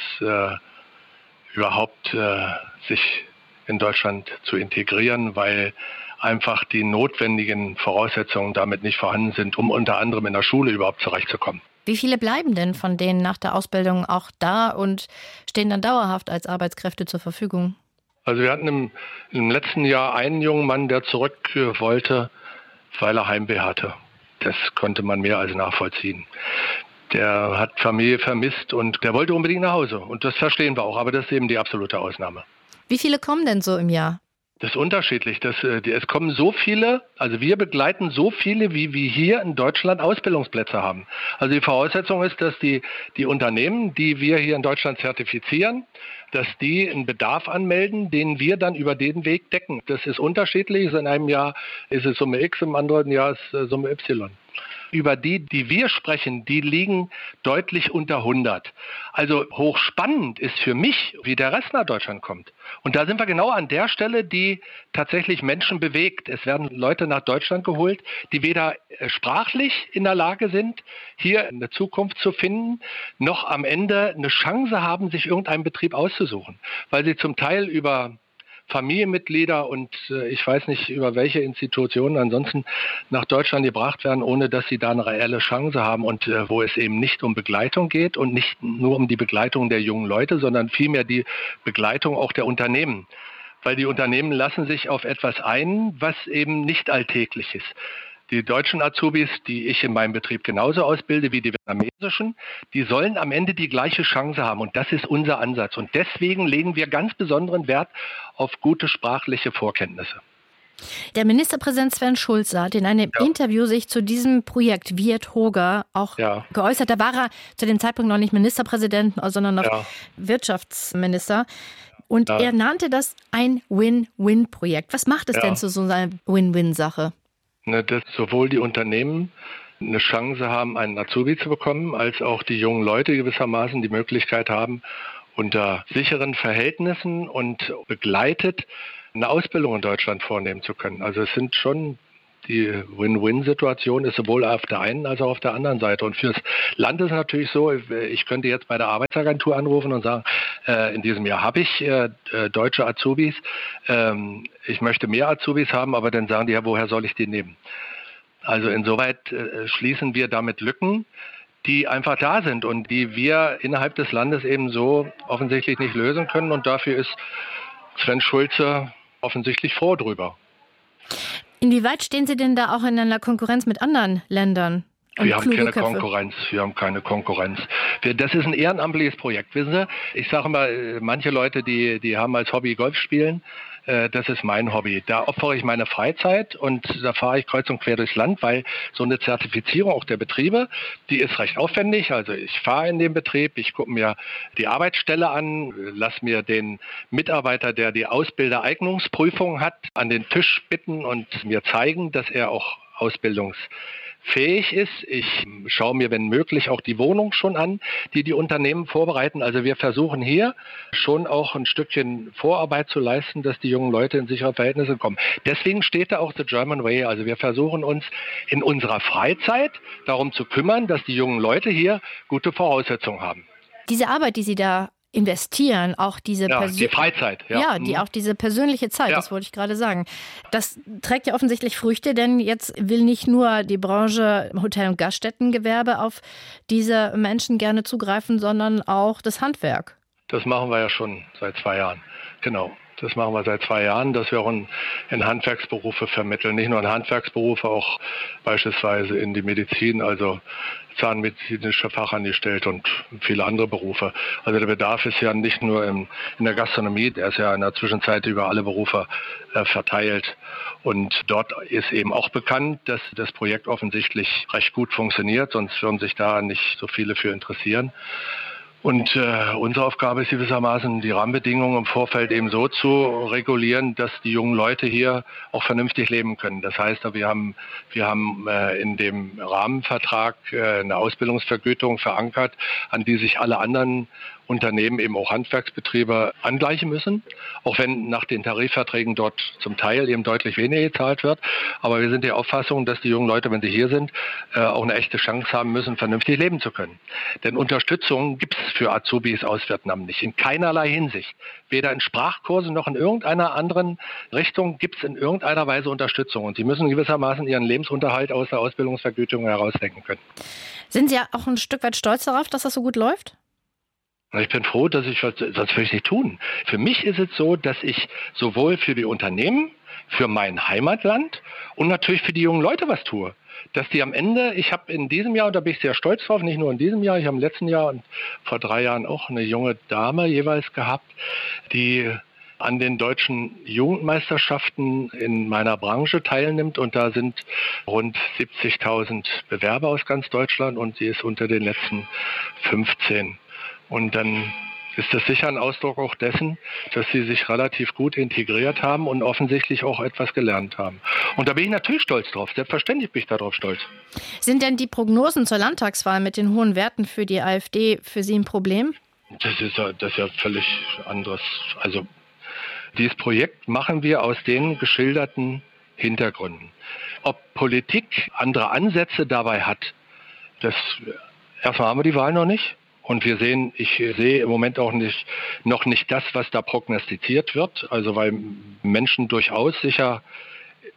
überhaupt sich in Deutschland zu integrieren, weil einfach die notwendigen Voraussetzungen damit nicht vorhanden sind, um unter anderem in der Schule überhaupt zurechtzukommen. Wie viele bleiben denn von denen nach der Ausbildung auch da und stehen dann dauerhaft als Arbeitskräfte zur Verfügung? Also wir hatten im, im letzten Jahr einen jungen Mann, der zurück wollte, weil er Heimweh hatte. Das konnte man mehr als nachvollziehen. Der hat Familie vermisst und der wollte unbedingt nach Hause. Und das verstehen wir auch, aber das ist eben die absolute Ausnahme. Wie viele kommen denn so im Jahr? Das ist unterschiedlich. Das, es kommen so viele, also wir begleiten so viele, wie wir hier in Deutschland Ausbildungsplätze haben. Also die Voraussetzung ist, dass die, die Unternehmen, die wir hier in Deutschland zertifizieren, dass die einen Bedarf anmelden, den wir dann über den Weg decken. Das ist unterschiedlich. In einem Jahr ist es Summe X, im anderen Jahr ist es Summe Y. Über die, die wir sprechen, die liegen deutlich unter hundert. Also hochspannend ist für mich, wie der Rest nach Deutschland kommt. Und da sind wir genau an der Stelle, die tatsächlich Menschen bewegt. Es werden Leute nach Deutschland geholt, die weder sprachlich in der Lage sind, hier eine Zukunft zu finden, noch am Ende eine Chance haben, sich irgendeinen Betrieb auszusuchen. Weil sie zum Teil über Familienmitglieder und äh, ich weiß nicht, über welche Institutionen ansonsten nach Deutschland gebracht werden, ohne dass sie da eine reelle Chance haben und äh, wo es eben nicht um Begleitung geht und nicht nur um die Begleitung der jungen Leute, sondern vielmehr die Begleitung auch der Unternehmen. weil die Unternehmen lassen sich auf etwas ein, was eben nicht alltäglich ist. Die deutschen Azubis, die ich in meinem Betrieb genauso ausbilde wie die vietnamesischen, die sollen am Ende die gleiche Chance haben. Und das ist unser Ansatz. Und deswegen legen wir ganz besonderen Wert auf gute sprachliche Vorkenntnisse. Der Ministerpräsident Sven Schulze hat in einem ja. Interview sich zu diesem Projekt Viet Hoger auch ja. geäußert. Da war er zu dem Zeitpunkt noch nicht Ministerpräsident, sondern noch ja. Wirtschaftsminister. Und ja. er nannte das ein Win-Win-Projekt. Was macht es ja. denn zu so einer Win-Win-Sache? Dass sowohl die Unternehmen eine Chance haben, einen Azubi zu bekommen, als auch die jungen Leute gewissermaßen die Möglichkeit haben, unter sicheren Verhältnissen und begleitet eine Ausbildung in Deutschland vornehmen zu können. Also es sind schon, die Win-Win-Situation ist sowohl auf der einen als auch auf der anderen Seite. Und fürs Land ist es natürlich so, ich könnte jetzt bei der Arbeitsagentur anrufen und sagen, äh, in diesem Jahr habe ich äh, deutsche Azubis, ähm, ich möchte mehr Azubis haben, aber dann sagen die, ja, woher soll ich die nehmen? Also insoweit äh, schließen wir damit Lücken, die einfach da sind und die wir innerhalb des Landes eben so offensichtlich nicht lösen können. Und dafür ist Sven Schulze offensichtlich froh drüber. Inwieweit stehen Sie denn da auch in einer Konkurrenz mit anderen Ländern? Wir haben keine Köpfe. Konkurrenz. Wir haben keine Konkurrenz. Wir, das ist ein ehrenamtliches Projekt. Wissen Sie, ich sage mal, manche Leute, die, die haben als Hobby Golf spielen. Äh, das ist mein Hobby. Da opfere ich meine Freizeit und da fahre ich kreuz und quer durchs Land, weil so eine Zertifizierung auch der Betriebe, die ist recht aufwendig. Also ich fahre in den Betrieb, ich gucke mir die Arbeitsstelle an, lasse mir den Mitarbeiter, der die Ausbildereignungsprüfung hat, an den Tisch bitten und mir zeigen, dass er auch Ausbildungs fähig ist. Ich schaue mir, wenn möglich, auch die Wohnung schon an, die die Unternehmen vorbereiten. Also wir versuchen hier schon auch ein Stückchen Vorarbeit zu leisten, dass die jungen Leute in sichere Verhältnisse kommen. Deswegen steht da auch The German Way. Also wir versuchen uns in unserer Freizeit darum zu kümmern, dass die jungen Leute hier gute Voraussetzungen haben. Diese Arbeit, die Sie da investieren, auch diese ja, die Freizeit, ja. ja, die auch diese persönliche Zeit, ja. das wollte ich gerade sagen. Das trägt ja offensichtlich Früchte, denn jetzt will nicht nur die Branche Hotel- und Gaststättengewerbe auf diese Menschen gerne zugreifen, sondern auch das Handwerk. Das machen wir ja schon seit zwei Jahren, genau. Das machen wir seit zwei Jahren, dass wir auch in, in Handwerksberufe vermitteln. Nicht nur in Handwerksberufe, auch beispielsweise in die Medizin, also zahnmedizinische Fachangestellte und viele andere Berufe. Also der Bedarf ist ja nicht nur in, in der Gastronomie, der ist ja in der Zwischenzeit über alle Berufe äh, verteilt. Und dort ist eben auch bekannt, dass das Projekt offensichtlich recht gut funktioniert, sonst würden sich da nicht so viele für interessieren. Und äh, unsere Aufgabe ist gewissermaßen, die Rahmenbedingungen im Vorfeld eben so zu regulieren, dass die jungen Leute hier auch vernünftig leben können. Das heißt, wir haben, wir haben äh, in dem Rahmenvertrag äh, eine Ausbildungsvergütung verankert, an die sich alle anderen Unternehmen, eben auch Handwerksbetriebe, angleichen müssen, auch wenn nach den Tarifverträgen dort zum Teil eben deutlich weniger gezahlt wird. Aber wir sind der Auffassung, dass die jungen Leute, wenn sie hier sind, auch eine echte Chance haben müssen, vernünftig leben zu können. Denn Unterstützung gibt es für Azubis aus Vietnam nicht, in keinerlei Hinsicht. Weder in Sprachkursen noch in irgendeiner anderen Richtung gibt es in irgendeiner Weise Unterstützung. Und sie müssen gewissermaßen ihren Lebensunterhalt aus der Ausbildungsvergütung herausdenken können. Sind Sie ja auch ein Stück weit stolz darauf, dass das so gut läuft? Ich bin froh, dass ich, sonst würde ich nicht tun. Für mich ist es so, dass ich sowohl für die Unternehmen, für mein Heimatland und natürlich für die jungen Leute was tue. Dass die am Ende, ich habe in diesem Jahr, und da bin ich sehr stolz drauf, nicht nur in diesem Jahr, ich habe im letzten Jahr und vor drei Jahren auch eine junge Dame jeweils gehabt, die an den deutschen Jugendmeisterschaften in meiner Branche teilnimmt. Und da sind rund siebzigtausend Bewerber aus ganz Deutschland und sie ist unter den letzten fünfzehn. Und dann ist das sicher ein Ausdruck auch dessen, dass sie sich relativ gut integriert haben und offensichtlich auch etwas gelernt haben. Und da bin ich natürlich stolz drauf. Selbstverständlich bin ich darauf stolz. Sind denn die Prognosen zur Landtagswahl mit den hohen Werten für die AfD für Sie ein Problem? Das ist ja, das ist ja völlig anderes. Also dieses Projekt machen wir aus den geschilderten Hintergründen. Ob Politik andere Ansätze dabei hat, das erstmal haben wir die Wahl noch nicht. Und wir sehen, ich sehe im Moment auch nicht, noch nicht das, was da prognostiziert wird. Also weil Menschen durchaus sicher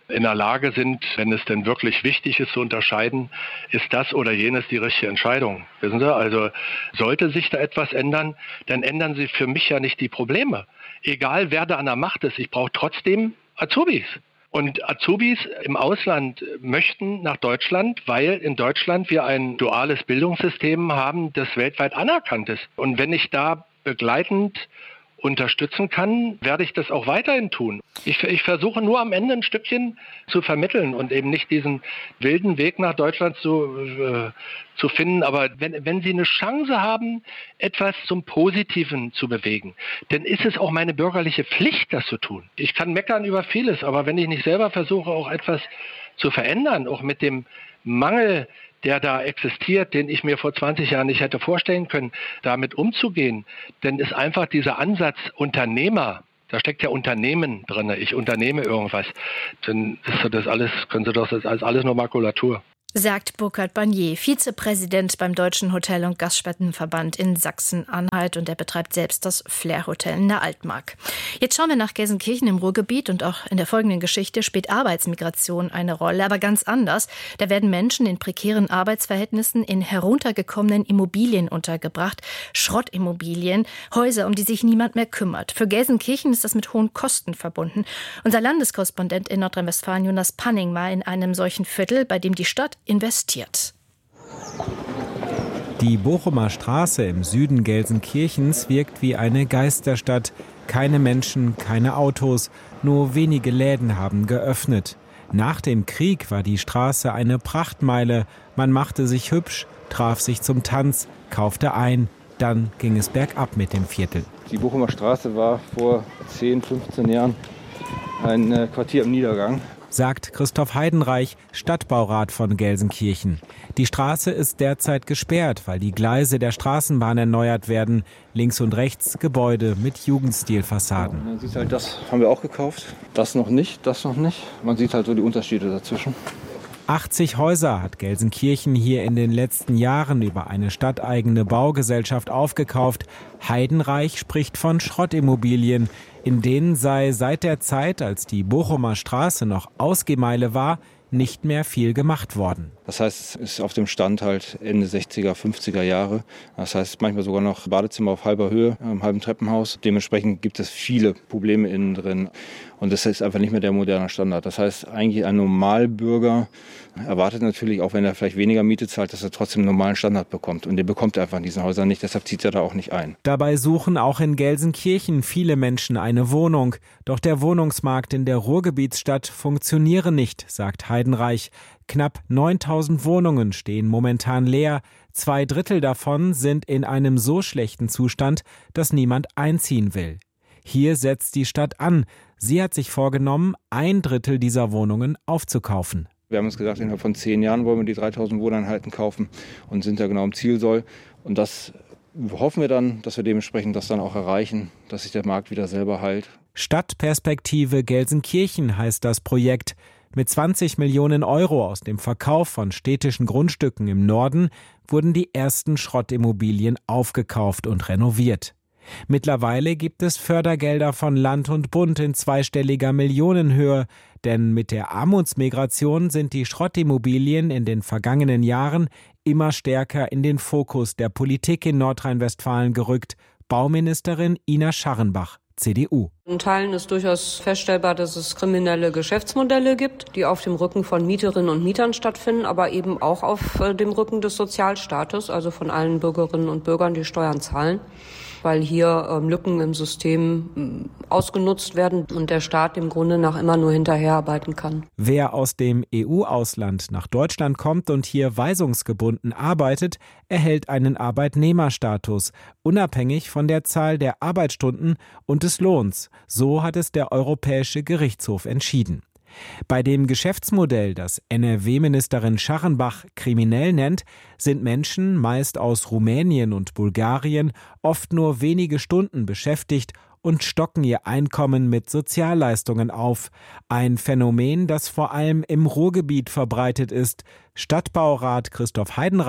in der Lage sind, wenn es denn wirklich wichtig ist, zu unterscheiden, ist das oder jenes die richtige Entscheidung. Wissen Sie, also sollte sich da etwas ändern, dann ändern Sie für mich ja nicht die Probleme. Egal, wer da an der Macht ist, ich brauche trotzdem Azubis. Und Azubis im Ausland möchten nach Deutschland, weil in Deutschland wir ein duales Bildungssystem haben, das weltweit anerkannt ist. Und wenn ich da begleitend unterstützen kann, werde ich das auch weiterhin tun. Ich, ich versuche nur am Ende ein Stückchen zu vermitteln und eben nicht diesen wilden Weg nach Deutschland zu, äh, zu finden. Aber wenn, wenn Sie eine Chance haben, etwas zum Positiven zu bewegen, dann ist es auch meine bürgerliche Pflicht, das zu tun. Ich kann meckern über vieles, aber wenn ich nicht selber versuche, auch etwas zu verändern, auch mit dem Mangel, der da existiert, den ich mir vor zwanzig Jahren nicht hätte vorstellen können, damit umzugehen, dann ist einfach dieser Ansatz Unternehmer, da steckt ja Unternehmen drin, ich unternehme irgendwas, dann ist das alles, können Sie doch, das ist alles nur Makulatur. Sagt Burkhard Barnier, Vizepräsident beim Deutschen Hotel- und Gaststättenverband in Sachsen-Anhalt, und er betreibt selbst das Flair-Hotel in der Altmark. Jetzt schauen wir nach Gelsenkirchen im Ruhrgebiet, und auch in der folgenden Geschichte spielt Arbeitsmigration eine Rolle, aber ganz anders. Da werden Menschen in prekären Arbeitsverhältnissen in heruntergekommenen Immobilien untergebracht, Schrottimmobilien, Häuser, um die sich niemand mehr kümmert. Für Gelsenkirchen ist das mit hohen Kosten verbunden. Unser Landeskorrespondent in Nordrhein-Westfalen, Jonas Panning, war in einem solchen Viertel, bei dem die Stadt investiert. Die Bochumer Straße im Süden Gelsenkirchens wirkt wie eine Geisterstadt. Keine Menschen, keine Autos, nur wenige Läden haben geöffnet. Nach dem Krieg war die Straße eine Prachtmeile. Man machte sich hübsch, traf sich zum Tanz, kaufte ein. Dann ging es bergab mit dem Viertel. Die Bochumer Straße war vor zehn, fünfzehn Jahren ein Quartier im Niedergang, sagt Christoph Heidenreich, Stadtbaurat von Gelsenkirchen. Die Straße ist derzeit gesperrt, weil die Gleise der Straßenbahn erneuert werden. Links und rechts Gebäude mit Jugendstilfassaden. Man sieht halt, das haben wir auch gekauft. Das noch nicht, das noch nicht. Man sieht halt so die Unterschiede dazwischen. achtzig Häuser hat Gelsenkirchen hier in den letzten Jahren über eine stadteigene Baugesellschaft aufgekauft. Heidenreich spricht von Schrottimmobilien. In denen sei seit der Zeit, als die Bochumer Straße noch Ausgehmeile war, nicht mehr viel gemacht worden. Das heißt, es ist auf dem Stand halt Ende sechziger, fünfziger Jahre. Das heißt, manchmal sogar noch Badezimmer auf halber Höhe, im halben Treppenhaus. Dementsprechend gibt es viele Probleme innen drin. Und das ist einfach nicht mehr der moderne Standard. Das heißt, eigentlich ein Normalbürger erwartet natürlich, auch wenn er vielleicht weniger Miete zahlt, dass er trotzdem einen normalen Standard bekommt. Und den bekommt er einfach in diesen Häusern nicht. Deshalb zieht er da auch nicht ein. Dabei suchen auch in Gelsenkirchen viele Menschen eine Wohnung. Doch der Wohnungsmarkt in der Ruhrgebietsstadt funktioniere nicht, sagt Heidenreich. Knapp neuntausend Wohnungen stehen momentan leer. Zwei Drittel davon sind in einem so schlechten Zustand, dass niemand einziehen will. Hier setzt die Stadt an. Sie hat sich vorgenommen, ein Drittel dieser Wohnungen aufzukaufen. Wir haben uns gesagt, innerhalb von zehn Jahren wollen wir die dreitausend Wohneinheiten kaufen und sind da genau im Zielsoll. Und das hoffen wir dann, dass wir dementsprechend das dann auch erreichen, dass sich der Markt wieder selber heilt. Stadtperspektive Gelsenkirchen heißt das Projekt. Mit zwanzig Millionen Euro aus dem Verkauf von städtischen Grundstücken im Norden wurden die ersten Schrottimmobilien aufgekauft und renoviert. Mittlerweile gibt es Fördergelder von Land und Bund in zweistelliger Millionenhöhe, denn mit der Armutsmigration sind die Schrottimmobilien in den vergangenen Jahren immer stärker in den Fokus der Politik in Nordrhein-Westfalen gerückt. Bauministerin Ina Scharrenbach, C D U. In Teilen ist durchaus feststellbar, dass es kriminelle Geschäftsmodelle gibt, die auf dem Rücken von Mieterinnen und Mietern stattfinden, aber eben auch auf dem Rücken des Sozialstaates, also von allen Bürgerinnen und Bürgern, die Steuern zahlen, weil hier ähm, Lücken im System ähm, ausgenutzt werden und der Staat im Grunde nach immer nur hinterherarbeiten kann. Wer aus dem E U-Ausland nach Deutschland kommt und hier weisungsgebunden arbeitet, erhält einen Arbeitnehmerstatus, unabhängig von der Zahl der Arbeitsstunden und des Lohns. So hat es der Europäische Gerichtshof entschieden. Bei dem Geschäftsmodell, das N R W-Ministerin Scharrenbach kriminell nennt, sind Menschen, meist aus Rumänien und Bulgarien, oft nur wenige Stunden beschäftigt und stocken ihr Einkommen mit Sozialleistungen auf. Ein Phänomen, das vor allem im Ruhrgebiet verbreitet ist. Stadtbaurat Christoph Heidenreich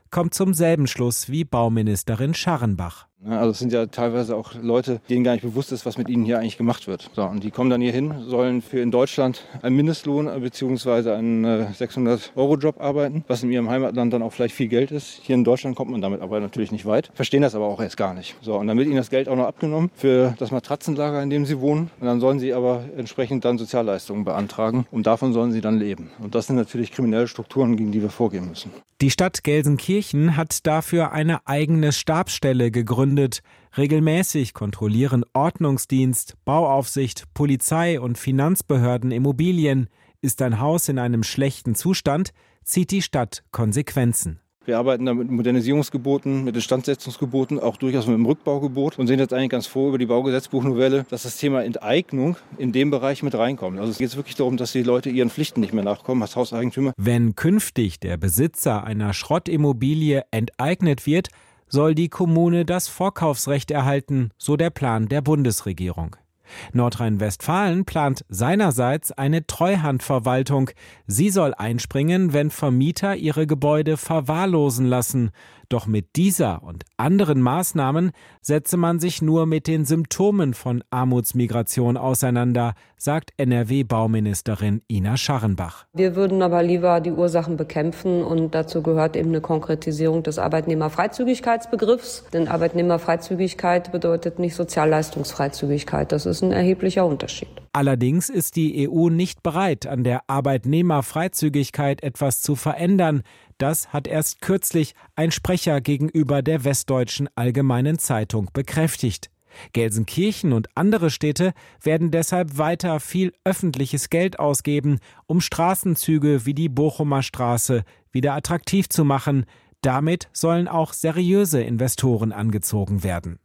kommt zum selben Schluss wie Bauministerin Scharrenbach. Also es sind ja teilweise auch Leute, denen gar nicht bewusst ist, was mit ihnen hier eigentlich gemacht wird. So, und die kommen dann hier hin, sollen für in Deutschland einen Mindestlohn bzw. einen äh, sechshundert-Euro-Job arbeiten, was in ihrem Heimatland dann auch vielleicht viel Geld ist. Hier in Deutschland kommt man damit aber natürlich nicht weit, verstehen das aber auch erst gar nicht. So, und dann wird ihnen das Geld auch noch abgenommen für das Matratzenlager, in dem sie wohnen. Und dann sollen sie aber entsprechend dann Sozialleistungen beantragen und davon sollen sie dann leben. Und das sind natürlich kriminelle Strukturen, gegen die wir vorgehen müssen. Die Stadt Gelsenkirchen hat dafür eine eigene Stabsstelle gegründet. Regelmäßig kontrollieren Ordnungsdienst, Bauaufsicht, Polizei und Finanzbehörden Immobilien. Ist ein Haus in einem schlechten Zustand, zieht die Stadt Konsequenzen. Wir arbeiten da mit Modernisierungsgeboten, mit Instandsetzungsgeboten, auch durchaus mit dem Rückbaugebot und sind jetzt eigentlich ganz froh über die Baugesetzbuchnovelle, dass das Thema Enteignung in dem Bereich mit reinkommt. Also es geht wirklich darum, dass die Leute ihren Pflichten nicht mehr nachkommen als Hauseigentümer. Wenn künftig der Besitzer einer Schrottimmobilie enteignet wird, soll die Kommune das Vorkaufsrecht erhalten, so der Plan der Bundesregierung. Nordrhein-Westfalen plant seinerseits eine Treuhandverwaltung. Sie soll einspringen, wenn Vermieter ihre Gebäude verwahrlosen lassen. Doch mit dieser und anderen Maßnahmen setze man sich nur mit den Symptomen von Armutsmigration auseinander, sagt N R W-Bauministerin Ina Scharrenbach. Wir würden aber lieber die Ursachen bekämpfen und dazu gehört eben eine Konkretisierung des Arbeitnehmerfreizügigkeitsbegriffs. Denn Arbeitnehmerfreizügigkeit bedeutet nicht Sozialleistungsfreizügigkeit. Das ist ein erheblicher Unterschied. Allerdings ist die E U nicht bereit, an der Arbeitnehmerfreizügigkeit etwas zu verändern. Das hat erst kürzlich ein Sprecher gegenüber der Westdeutschen Allgemeinen Zeitung bekräftigt. Gelsenkirchen und andere Städte werden deshalb weiter viel öffentliches Geld ausgeben, um Straßenzüge wie die Bochumer Straße wieder attraktiv zu machen. Damit sollen auch seriöse Investoren angezogen werden.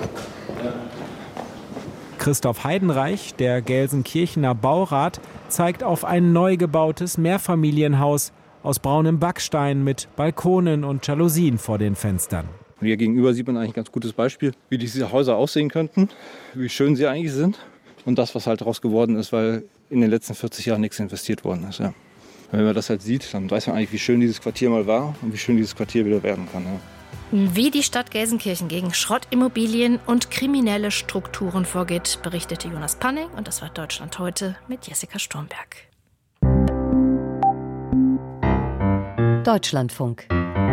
Christoph Heidenreich, der Gelsenkirchener Baurat, zeigt auf ein neu gebautes Mehrfamilienhaus aus braunem Backstein mit Balkonen und Jalousien vor den Fenstern. Hier gegenüber sieht man eigentlich ein ganz gutes Beispiel, wie diese Häuser aussehen könnten, wie schön sie eigentlich sind und das, was halt daraus geworden ist, weil in den letzten vierzig Jahren nichts investiert worden ist. Ja. Wenn man das halt sieht, dann weiß man eigentlich, wie schön dieses Quartier mal war und wie schön dieses Quartier wieder werden kann. Ja. Wie die Stadt Gelsenkirchen gegen Schrottimmobilien und kriminelle Strukturen vorgeht, berichtete Jonas Panning und das war Deutschland heute mit Jessica Sturmberg. Deutschlandfunk.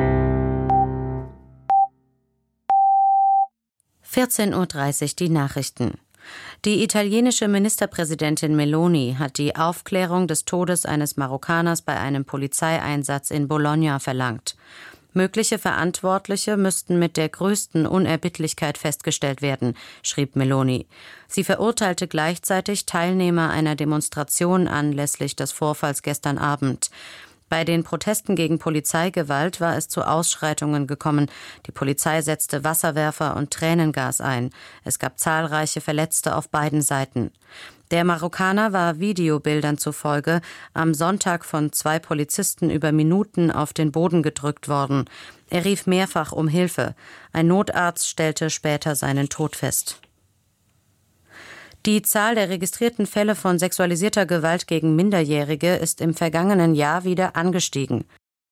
vierzehn Uhr dreißig die Nachrichten. Die italienische Ministerpräsidentin Meloni hat die Aufklärung des Todes eines Marokkaners bei einem Polizeieinsatz in Bologna verlangt. Mögliche Verantwortliche müssten mit der größten Unerbittlichkeit festgestellt werden, schrieb Meloni. Sie verurteilte gleichzeitig Teilnehmer einer Demonstration anlässlich des Vorfalls gestern Abend. Bei den Protesten gegen Polizeigewalt war es zu Ausschreitungen gekommen. Die Polizei setzte Wasserwerfer und Tränengas ein. Es gab zahlreiche Verletzte auf beiden Seiten. Der Marokkaner war Videobildern zufolge am Sonntag von zwei Polizisten über Minuten auf den Boden gedrückt worden. Er rief mehrfach um Hilfe. Ein Notarzt stellte später seinen Tod fest. Die Zahl der registrierten Fälle von sexualisierter Gewalt gegen Minderjährige ist im vergangenen Jahr wieder angestiegen.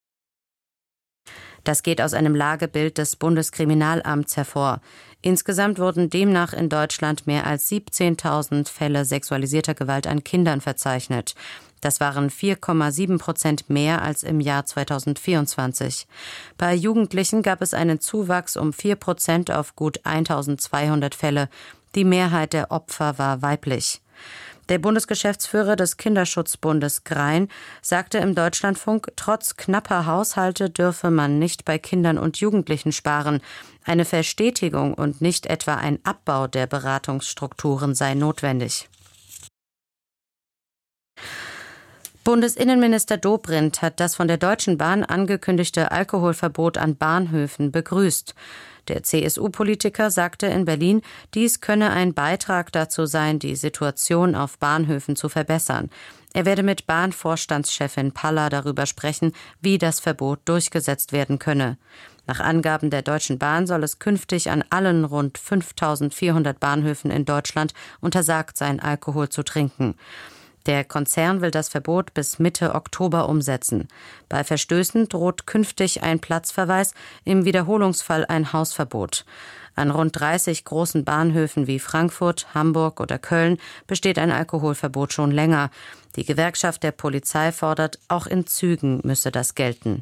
Das geht aus einem Lagebild des Bundeskriminalamts hervor. Insgesamt wurden demnach in Deutschland mehr als siebzehntausend Fälle sexualisierter Gewalt an Kindern verzeichnet. Das waren vier Komma sieben Prozent mehr als im Jahr zweitausendvierundzwanzig. Bei Jugendlichen gab es einen Zuwachs um vier Prozent auf gut eintausendzweihundert Fälle. Die Mehrheit der Opfer war weiblich. Der Bundesgeschäftsführer des Kinderschutzbundes Grein sagte im Deutschlandfunk, trotz knapper Haushalte dürfe man nicht bei Kindern und Jugendlichen sparen. Eine Verstetigung und nicht etwa ein Abbau der Beratungsstrukturen sei notwendig. Bundesinnenminister Dobrindt hat das von der Deutschen Bahn angekündigte Alkoholverbot an Bahnhöfen begrüßt. Der C S U-Politiker sagte in Berlin, dies könne ein Beitrag dazu sein, die Situation auf Bahnhöfen zu verbessern. Er werde mit Bahnvorstandschefin Paller darüber sprechen, wie das Verbot durchgesetzt werden könne. Nach Angaben der Deutschen Bahn soll es künftig an allen rund fünftausendvierhundert Bahnhöfen in Deutschland untersagt sein, Alkohol zu trinken. Der Konzern will das Verbot bis Mitte Oktober umsetzen. Bei Verstößen droht künftig ein Platzverweis, im Wiederholungsfall ein Hausverbot. An rund dreißig großen Bahnhöfen wie Frankfurt, Hamburg oder Köln besteht ein Alkoholverbot schon länger. Die Gewerkschaft der Polizei fordert, auch in Zügen müsse das gelten.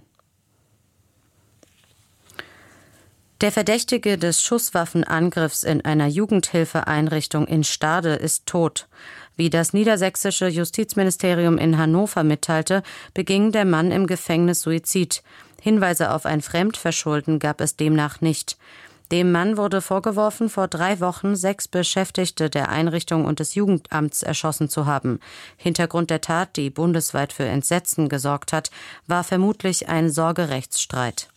Der Verdächtige des Schusswaffenangriffs in einer Jugendhilfeeinrichtung in Stade ist tot. Wie das niedersächsische Justizministerium in Hannover mitteilte, beging der Mann im Gefängnis Suizid. Hinweise auf ein Fremdverschulden gab es demnach nicht. Dem Mann wurde vorgeworfen, vor drei Wochen sechs Beschäftigte der Einrichtung und des Jugendamts erschossen zu haben. Hintergrund der Tat, die bundesweit für Entsetzen gesorgt hat, war vermutlich ein Sorgerechtsstreit.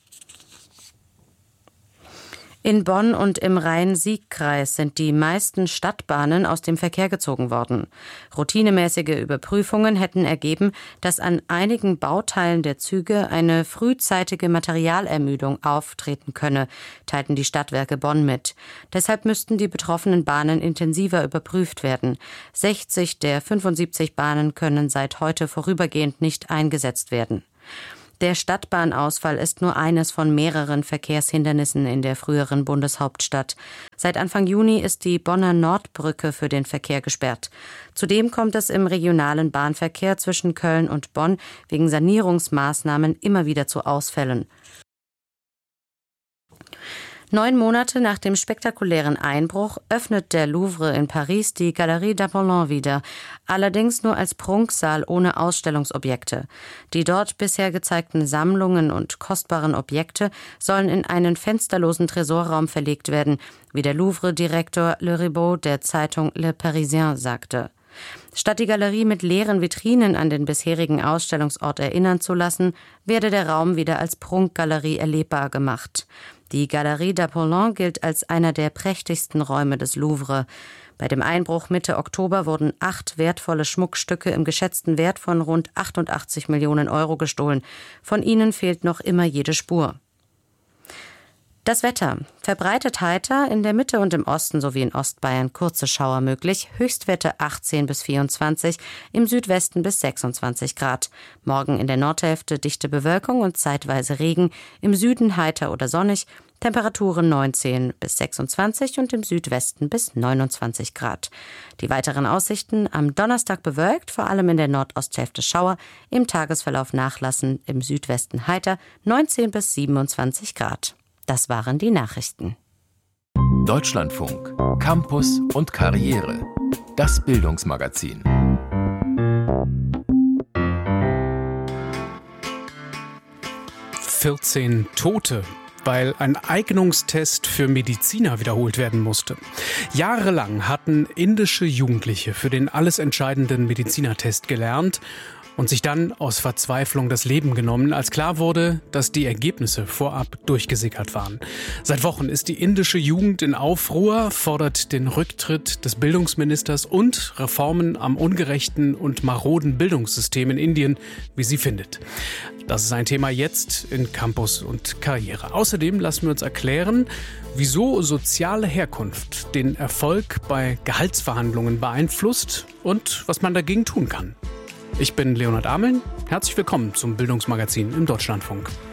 In Bonn und im Rhein-Sieg-Kreis sind die meisten Stadtbahnen aus dem Verkehr gezogen worden. Routinemäßige Überprüfungen hätten ergeben, dass an einigen Bauteilen der Züge eine frühzeitige Materialermüdung auftreten könne, teilten die Stadtwerke Bonn mit. Deshalb müssten die betroffenen Bahnen intensiver überprüft werden. sechzig der fünfundsiebzig Bahnen können seit heute vorübergehend nicht eingesetzt werden. Der Stadtbahnausfall ist nur eines von mehreren Verkehrshindernissen in der früheren Bundeshauptstadt. Seit Anfang Juni ist die Bonner Nordbrücke für den Verkehr gesperrt. Zudem kommt es im regionalen Bahnverkehr zwischen Köln und Bonn wegen Sanierungsmaßnahmen immer wieder zu Ausfällen. Neun Monate nach dem spektakulären Einbruch öffnet der Louvre in Paris die Galerie d'Apollon wieder, allerdings nur als Prunksaal ohne Ausstellungsobjekte. Die dort bisher gezeigten Sammlungen und kostbaren Objekte sollen in einen fensterlosen Tresorraum verlegt werden, wie der Louvre-Direktor Le Ribot der Zeitung Le Parisien sagte. Statt die Galerie mit leeren Vitrinen an den bisherigen Ausstellungsort erinnern zu lassen, werde der Raum wieder als Prunkgalerie erlebbar gemacht. Die Galerie d'Apollon gilt als einer der prächtigsten Räume des Louvre. Bei dem Einbruch Mitte Oktober wurden acht wertvolle Schmuckstücke im geschätzten Wert von rund achtundachtzig Millionen Euro gestohlen. Von ihnen fehlt noch immer jede Spur. Das Wetter. Verbreitet heiter, in der Mitte und im Osten sowie in Ostbayern kurze Schauer möglich. Höchstwerte achtzehn bis vierundzwanzig, im Südwesten bis sechsundzwanzig Grad. Morgen in der Nordhälfte dichte Bewölkung und zeitweise Regen. Im Süden heiter oder sonnig. Temperaturen neunzehn bis sechsundzwanzig und im Südwesten bis neunundzwanzig Grad. Die weiteren Aussichten: am Donnerstag bewölkt, vor allem in der Nordosthälfte Schauer. Im Tagesverlauf nachlassen, im Südwesten heiter, neunzehn bis siebenundzwanzig Grad. Das waren die Nachrichten. Deutschlandfunk, Campus und Karriere. Das Bildungsmagazin. vierzehn Tote, weil ein Eignungstest für Mediziner wiederholt werden musste. Jahrelang hatten indische Jugendliche für den alles entscheidenden Medizinertest gelernt und sich dann aus Verzweiflung das Leben genommen, als klar wurde, dass die Ergebnisse vorab durchgesickert waren. Seit Wochen ist die indische Jugend in Aufruhr, fordert den Rücktritt des Bildungsministers und Reformen am ungerechten und maroden Bildungssystem in Indien, wie sie findet. Das ist ein Thema jetzt in Campus und Karriere. Außerdem lassen wir uns erklären, wieso soziale Herkunft den Erfolg bei Gehaltsverhandlungen beeinflusst und was man dagegen tun kann. Ich bin Leonhard Ameln. Herzlich willkommen zum Bildungsmagazin im Deutschlandfunk.